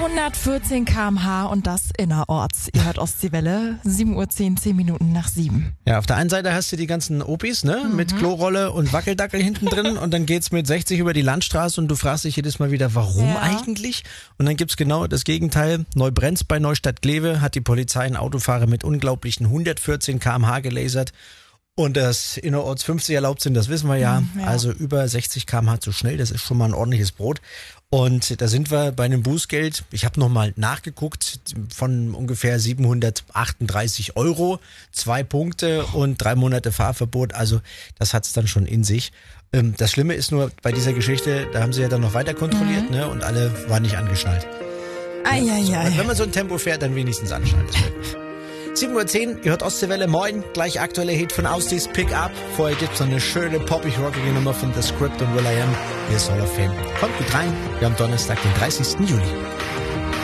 114 km/h und das innerorts. Ihr hört Ostseewelle, 7:10 Uhr, 10 Minuten nach 7. Ja, auf der einen Seite hast du die ganzen Opis, ne, mit Klorolle und Wackeldackel hinten drin und dann geht's mit 60 über die Landstraße und du fragst dich jedes Mal wieder, warum eigentlich? Und dann gibt's genau das Gegenteil. Neubrenz bei Neustadt-Glewe hat die Polizei einen Autofahrer mit unglaublichen 114 km/h gelasert. Und dass innerorts 50 erlaubt sind, das wissen wir ja. Also über 60 km/h zu schnell, das ist schon mal ein ordentliches Brot. Und da sind wir bei einem Bußgeld, ich habe nochmal nachgeguckt, von ungefähr 738 €, 2 Punkte und 3 Monate Fahrverbot. Also das hat's dann schon in sich. Das Schlimme ist nur bei dieser Geschichte, da haben sie ja dann noch weiter kontrolliert, ne? Und alle waren nicht angeschnallt. Wenn man so ein Tempo fährt, dann wenigstens anschnallt. 7:10 Uhr, ihr hört Ostseewelle, moin, gleich aktueller Hit von Austis, Pick Up. Vorher gibt's noch eine schöne, poppig-rockige Nummer von The Script und will.i.am. Hier ist Hall of Fame. Kommt gut rein, wir haben Donnerstag, den 30. Juli.